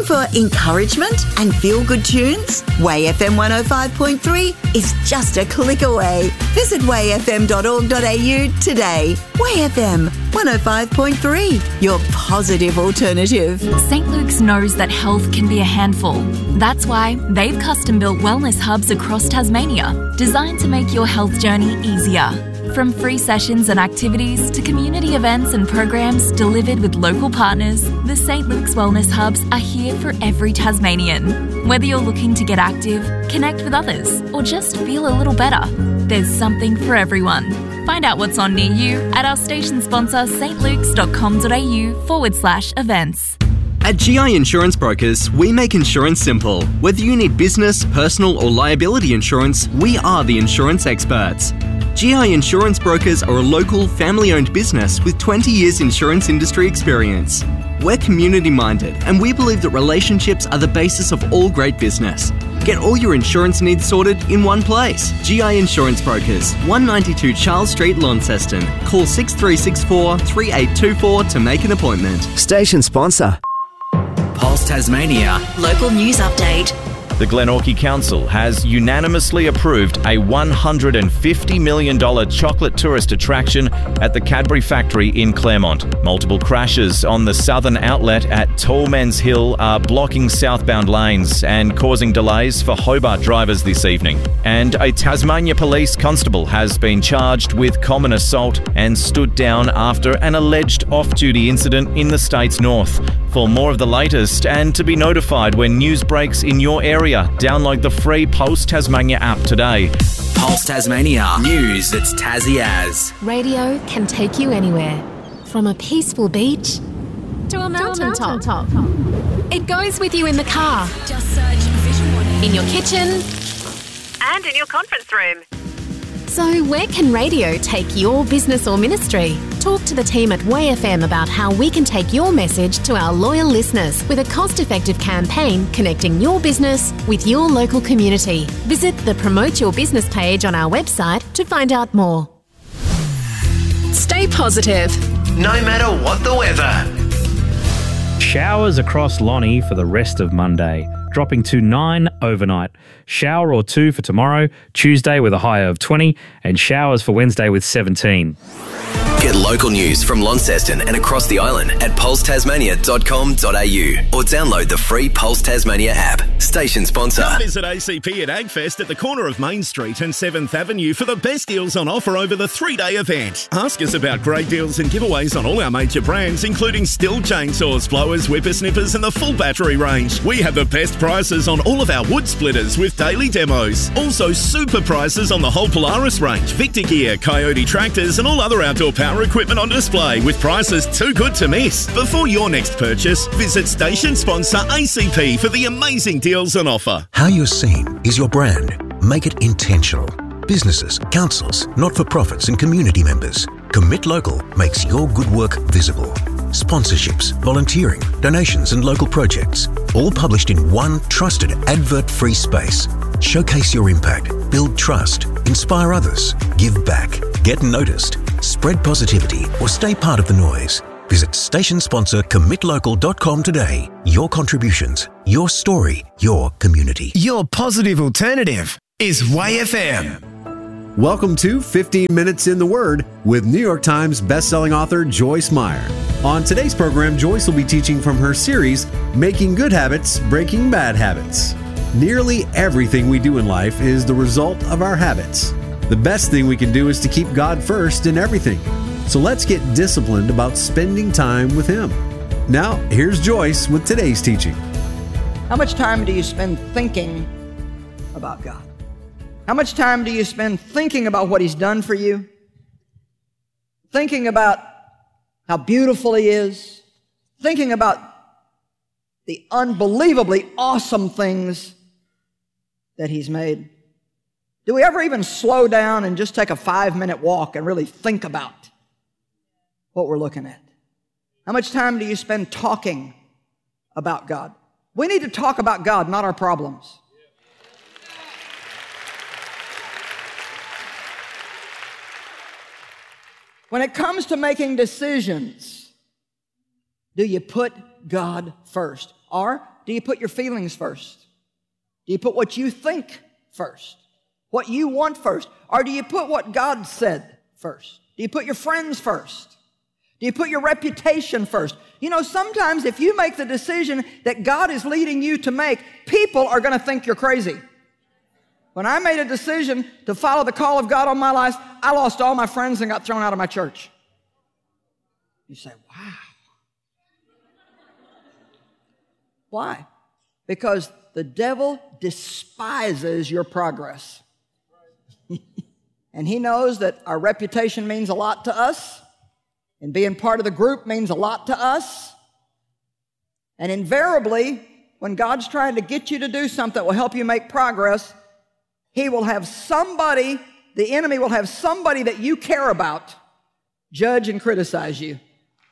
for encouragement and feel-good tunes? Way FM 105.3 is just a click away. Visit wayfm.org.au today. Way FM 105.3, your positive alternative. St. Luke's knows that health can be a handful. That's why they've custom-built wellness hubs across Tasmania, designed to make your health journey easier. From free sessions and activities to community events and programs delivered with local partners, the St. Luke's Wellness Hubs are here for every Tasmanian. Whether you're looking to get active, connect with others, or just feel a little better, there's something for everyone. Find out what's on near you at our station sponsor stlukes.com.au/events. At GI Insurance Brokers, we make insurance simple. Whether you need business, personal or liability insurance, we are the insurance experts. GI Insurance Brokers are a local, family-owned business with 20 years insurance industry experience. We're community-minded and we believe that relationships are the basis of all great business. Get all your insurance needs sorted in one place. GI Insurance Brokers, 192 Charles Street, Launceston. Call 6364 3824 to make an appointment. Station sponsor. Pulse Tasmania. Local news update. The Glenorchy Council has unanimously approved a $150 million chocolate tourist attraction at the Cadbury factory in Claremont. Multiple crashes on the southern outlet at Tallmen's Hill are blocking southbound lanes and causing delays for Hobart drivers this evening. And a Tasmania police constable has been charged with common assault and stood down after an alleged off-duty incident in the state's north. For more of the latest and to be notified when news breaks in your area, download the free Pulse Tasmania app today. Pulse Tasmania. News that's Tassie as. Radio can take you anywhere. From a peaceful beach to a mountain top. It goes with you in the car. Just search Vision One. In your kitchen. And in your conference room. So where can radio take your business or ministry? Talk to the team at Way FM about how we can take your message to our loyal listeners with a cost-effective campaign connecting your business with your local community. Visit the Promote Your Business page on our website to find out more. Stay positive. No matter what the weather. Showers across Lonnie for the rest of Monday, dropping to 9 overnight. Shower or two for tomorrow, Tuesday with a high of 20, and showers for Wednesday with 17. Get local news from Launceston and across the island at pulsetasmania.com.au or download the free Pulse Tasmania app. Station sponsor. Come visit ACP at AgFest at the corner of Main Street and 7th Avenue for the best deals on offer over the 3-day event. Ask us about great deals and giveaways on all our major brands, including Stihl chainsaws, blowers, whippersnippers and the full battery range. We have the best prices on all of our wood splitters with daily demos. Also super prices on the whole Polaris range, Victor Gear, Coyote tractors and all other outdoor power equipment on display with prices too good to miss. Before your next purchase, visit station sponsor ACP for the amazing deals on offer. How you're seen is your brand. Make it intentional. Businesses, councils, not-for-profits and community members. Commit Local makes your good work visible. Sponsorships, volunteering, donations and local projects. All published in one trusted advert-free space. Showcase your impact, build trust, inspire others, give back, get noticed, spread positivity or stay part of the noise. Visit station sponsor commitlocal.com today. Your contributions, your story, your community. Your positive alternative is Way FM. Welcome to 15 Minutes in the Word with New York Times bestselling author Joyce Meyer. On today's program, Joyce will be teaching from her series, Making Good Habits, Breaking Bad Habits. Nearly everything we do in life is the result of our habits. The best thing we can do is to keep God first in everything. So let's get disciplined about spending time with Him. Now, here's Joyce with today's teaching. How much time do you spend thinking about God? How much time do you spend thinking about what He's done for you? Thinking about how beautiful He is? Thinking about the unbelievably awesome things that He's made? Do we ever even slow down and just take a 5-minute walk and really think about what we're looking at? How much time do you spend talking about God? We need to talk about God, not our problems. When it comes to making decisions, do you put God first? Or do you put your feelings first? Do you put what you think first? What you want first? Or do you put what God said first? Do you put your friends first? Do you put your reputation first? You know, sometimes if you make the decision that God is leading you to make, people are going to think you're crazy. When I made a decision to follow the call of God on my life, I lost all my friends and got thrown out of my church. You say, wow. Why? Because the devil despises your progress. And he knows that our reputation means a lot to us, and being part of the group means a lot to us. And invariably, when God's trying to get you to do something that will help you make progress, he will have somebody, the enemy will have somebody that you care about judge and criticize you.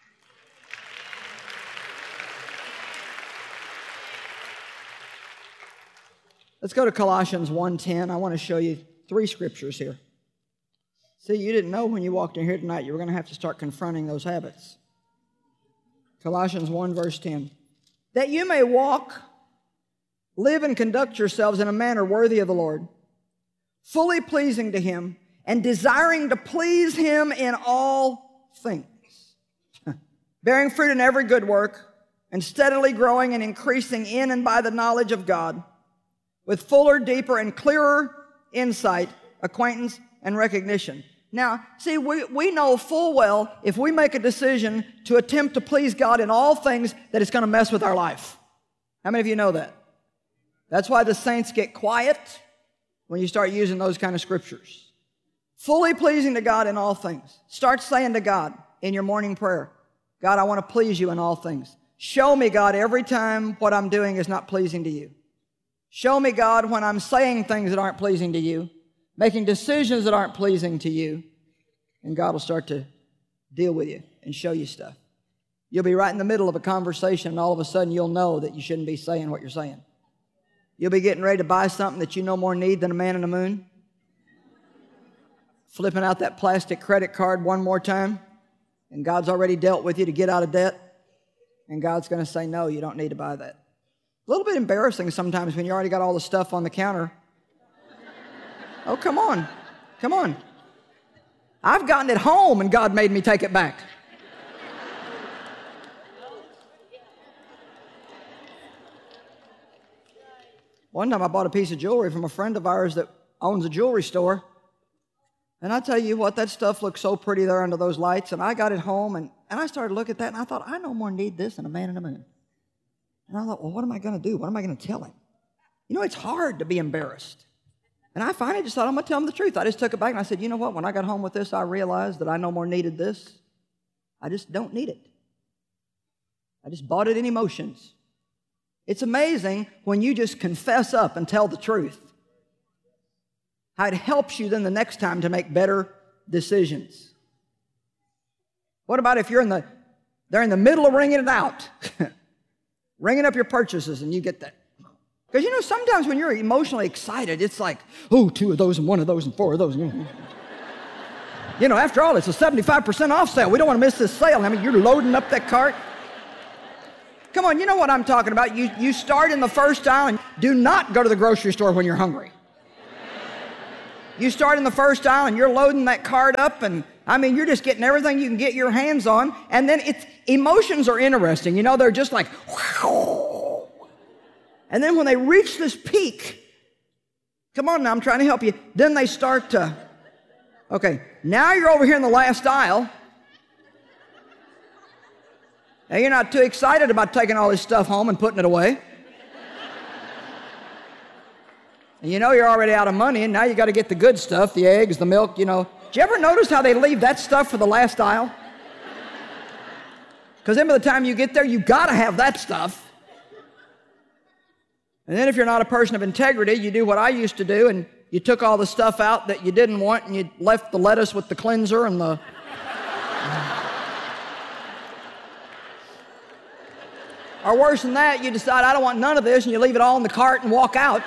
Let's go to Colossians 1:10. I want to show you 3 scriptures here. See, you didn't know when you walked in here tonight you were going to have to start confronting those habits. Colossians 1 verse 10. That you may walk, live and conduct yourselves in a manner worthy of the Lord, fully pleasing to Him, and desiring to please Him in all things, bearing fruit in every good work, and steadily growing and increasing in and by the knowledge of God, with fuller, deeper, and clearer insight, acquaintance, and recognition. Now, see, we know full well if we make a decision to attempt to please God in all things that it's going to mess with our life. How many of you know that? That's why the saints get quiet when you start using those kind of scriptures. Fully pleasing to God in all things. Start saying to God in your morning prayer, God, I want to please you in all things. Show me, God, every time what I'm doing is not pleasing to you. Show me, God, when I'm saying things that aren't pleasing to you, making decisions that aren't pleasing to you, and God will start to deal with you and show you stuff. You'll be right in the middle of a conversation, and all of a sudden you'll know that you shouldn't be saying what you're saying. You'll be getting ready to buy something that you no more need than a man in the moon, flipping out that plastic credit card one more time, and God's already dealt with you to get out of debt, and God's going to say, no, you don't need to buy that. A little bit embarrassing sometimes when you already got all the stuff on the counter. Oh, come on. Come on. I've gotten it home and God made me take it back. One time I bought a piece of jewelry from a friend of ours that owns a jewelry store. And I tell you what, that stuff looked so pretty there under those lights. And I got it home and I started to look at that and I thought, I no more need this than a man in the moon. And I thought, well, what am I going to do? What am I going to tell him? You know, it's hard to be embarrassed. And I finally just thought, I'm going to tell him the truth. I just took it back and I said, you know what? When I got home with this, I realized that I no more needed this. I just don't need it. I just bought it in emotions. It's amazing when you just confess up and tell the truth, how it helps you then the next time to make better decisions. What about if they're in the middle of ringing it out, ringing up your purchases and you get that? Because, you know, sometimes when you're emotionally excited, it's like, oh, 2 of those and 1 of those and 4 of those. You know, after all, it's a 75% off sale. We don't want to miss this sale. I mean, you're loading up that cart. Come on, you know what I'm talking about. You start in the first aisle and do not go to the grocery store when you're hungry. You start in the first aisle and you're loading that cart up and, I mean, you're just getting everything you can get your hands on. And then emotions are interesting. You know, they're just like, whoa. And then when they reach this peak, come on now, I'm trying to help you. Then they start to, okay, now you're over here in the last aisle. Now you're not too excited about taking all this stuff home and putting it away. And you know you're already out of money, and now you got to get the good stuff, the eggs, the milk, you know. Did you ever notice how they leave that stuff for the last aisle? Because then by the time you get there, you got to have that stuff. And then if you're not a person of integrity, you do what I used to do, and you took all the stuff out that you didn't want, and you left the lettuce with the cleanser and the... Or worse than that, you decide, I don't want none of this, and you leave it all in the cart and walk out.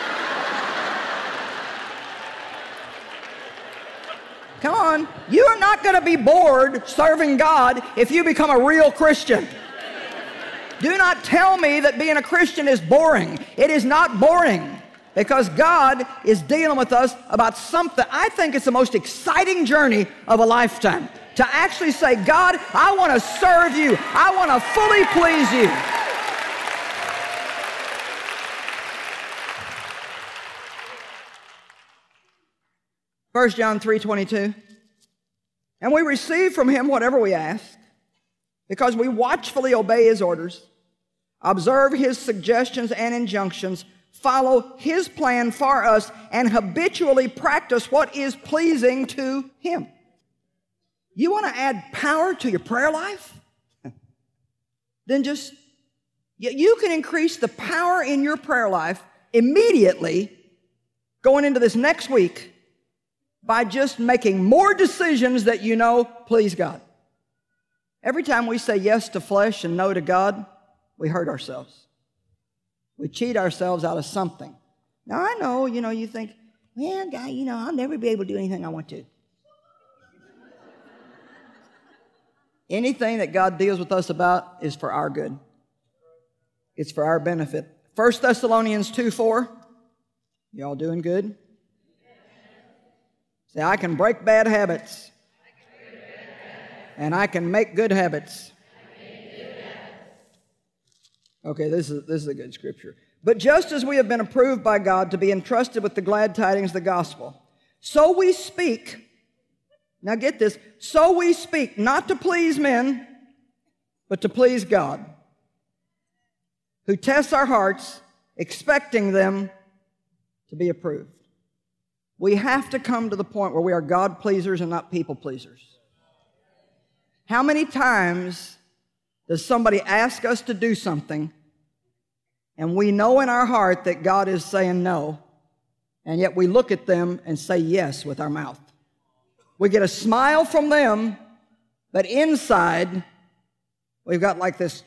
Come on, you are not going to be bored serving God if you become a real Christian. Do not tell me that being a Christian is boring. It is not boring, because God is dealing with us about something. I think it's the most exciting journey of a lifetime, to actually say, God, I want to serve you. I want to fully please you. First John 3:22. And we receive from him whatever we ask, because we watchfully obey his orders, observe his suggestions and injunctions, follow his plan for us, and habitually practice what is pleasing to him. You want to add power to your prayer life? Then you can increase the power in your prayer life immediately going into this next week by just making more decisions that you know please God. Every time we say yes to flesh and no to God, we hurt ourselves. We cheat ourselves out of something. Now, I know, you think, well, God, I'll never be able to do anything I want to. Anything that God deals with us about is for our good. It's for our benefit. 1 Thessalonians 2:4. Y'all doing good? Say, I can break bad habits. And I can make good habits. Okay, this is a good scripture. But just as we have been approved by God to be entrusted with the glad tidings of the gospel, so we speak. Now get this. So we speak not to please men, but to please God, who tests our hearts, expecting them to be approved. We have to come to the point where we are God pleasers and not people pleasers. How many times does somebody ask us to do something and we know in our heart that God is saying no, and yet we look at them and say yes with our mouth? We get a smile from them, but inside we've got like this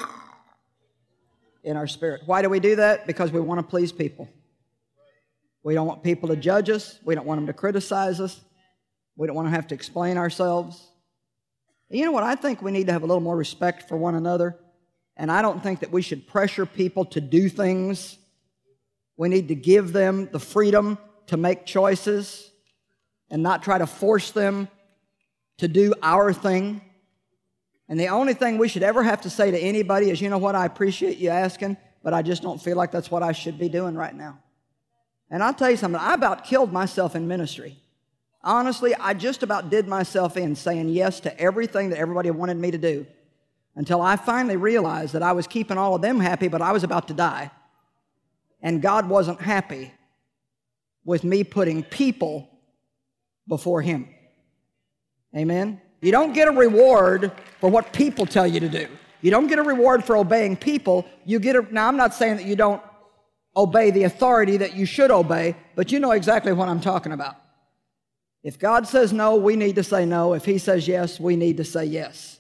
in our spirit. Why do we do that? Because we want to please people. We don't want people to judge us. We don't want them to criticize us. We don't want to have to explain ourselves. You know what? I think we need to have a little more respect for one another. And I don't think that we should pressure people to do things. We need to give them the freedom to make choices and not try to force them to do our thing. And the only thing we should ever have to say to anybody is, you know what, I appreciate you asking, but I just don't feel like that's what I should be doing right now. And I'll tell you something, I about killed myself in ministry. Honestly, I just about did myself in saying yes to everything that everybody wanted me to do, until I finally realized that I was keeping all of them happy, but I was about to die. And God wasn't happy with me putting people before him. Amen? You don't get a reward for what people tell you to do. You don't get a reward for obeying people. Now, I'm not saying that you don't obey the authority that you should obey, but you know exactly what I'm talking about. If God says no, we need to say no. If he says yes, we need to say yes.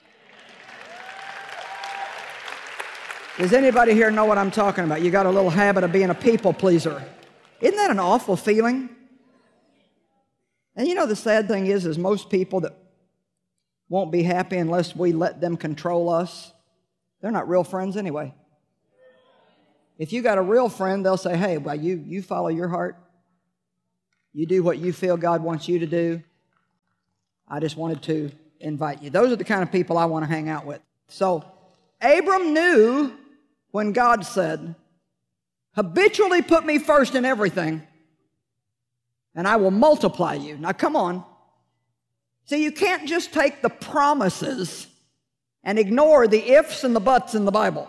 Does anybody here know what I'm talking about? You got a little habit of being a people pleaser. Isn't that an awful feeling? And you know, the sad thing is most people that won't be happy unless we let them control us, they're not real friends anyway. If you got a real friend, they'll say, hey, well, you follow your heart. You do what you feel God wants you to do. I just wanted to invite you. Those are the kind of people I want to hang out with. So Abram knew when God said, habitually put me first in everything, and I will multiply you. Now, come on. See, you can't just take the promises and ignore the ifs and the buts in the Bible.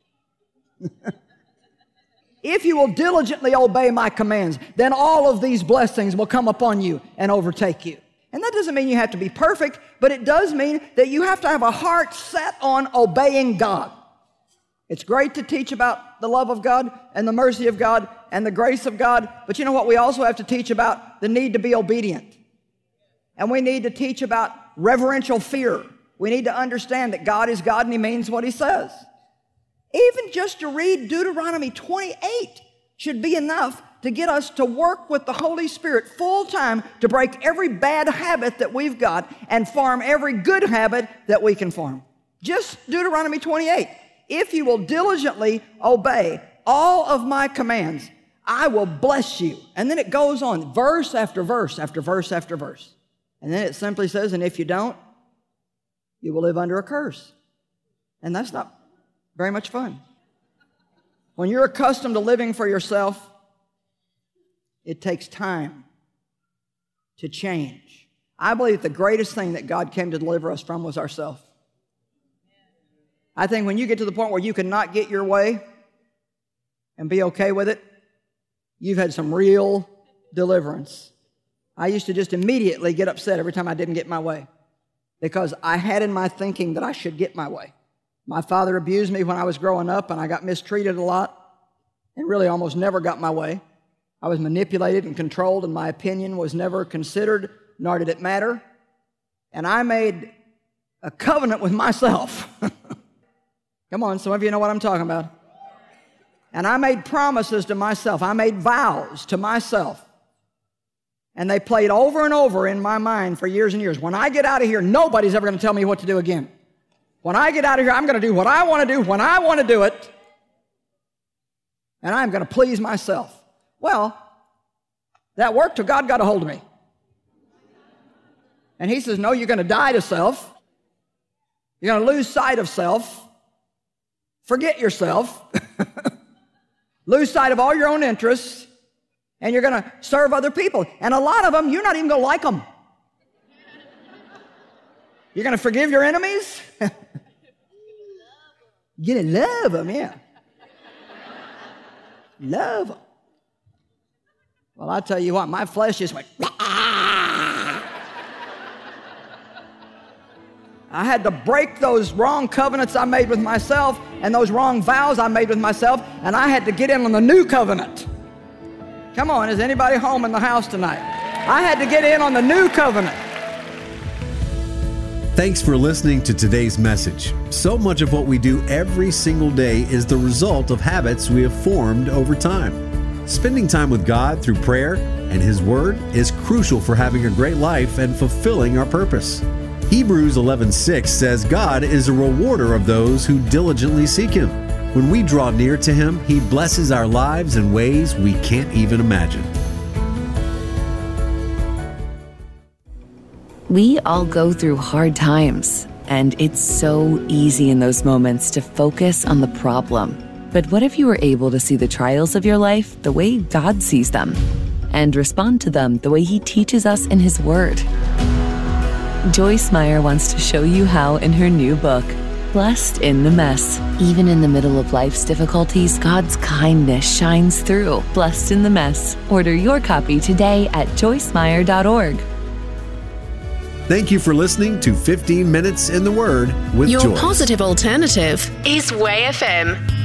If you will diligently obey my commands, then all of these blessings will come upon you and overtake you. And that doesn't mean you have to be perfect, but it does mean that you have to have a heart set on obeying God. It's great to teach about the love of God and the mercy of God and the grace of God, but you know what? We also have to teach about the need to be obedient. And we need to teach about reverential fear. We need to understand that God is God and he means what he says. Even just to read Deuteronomy 28 should be enough to get us to work with the Holy Spirit full time to break every bad habit that we've got and form every good habit that we can form. Just Deuteronomy 28. if you will diligently obey all of my commands, I will bless you. And then it goes on, verse after verse after verse after verse. And then it simply says, and if you don't, you will live under a curse. And that's not very much fun. When you're accustomed to living for yourself, it takes time to change. I believe the greatest thing that God came to deliver us from was ourselves. I think when you get to the point where you cannot get your way and be okay with it, you've had some real deliverance. I used to just immediately get upset every time I didn't get my way because I had in my thinking that I should get my way. My father abused me when I was growing up, and I got mistreated a lot and really almost never got my way. I was manipulated and controlled, and my opinion was never considered, nor did it matter. And I made a covenant with myself. Come on, some of you know what I'm talking about. And I made promises to myself. I made vows to myself. And they played over and over in my mind for years and years. When I get out of here, nobody's ever going to tell me what to do again. When I get out of here, I'm going to do what I want to do when I want to do it. And I'm going to please myself. Well, that worked till God got a hold of me. And he says, no, you're going to die to self. You're going to lose sight of self. Forget yourself. Lose sight of all your own interests. And you're going to serve other people. And a lot of them, you're not even going to like them. You're going to forgive your enemies? You're going to love them, yeah. Love them. Well, I tell you what, my flesh just went, I had to break those wrong covenants I made with myself and those wrong vows I made with myself, and I had to get in on the new covenant. Come on, is anybody home in the house tonight? I had to get in on the new covenant. Thanks for listening to today's message. So much of what we do every single day is the result of habits we have formed over time. Spending time with God through prayer and His Word is crucial for having a great life and fulfilling our purpose. Hebrews 11:6 says God is a rewarder of those who diligently seek Him. When we draw near to Him, He blesses our lives in ways we can't even imagine. We all go through hard times, and it's so easy in those moments to focus on the problem. But what if you were able to see the trials of your life the way God sees them, and respond to them the way He teaches us in His Word? Joyce Meyer wants to show you how in her new book, Blessed in the Mess. Even in the middle of life's difficulties, God's kindness shines through. Blessed in the Mess. Order your copy today at joycemeyer.org. Thank you for listening to 15 Minutes in the Word with Your Joyce. positive alternative is Way FM.